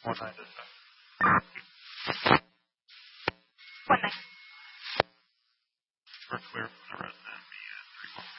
1 9 to 1 9. We're clear from the resident. Me at 3 1.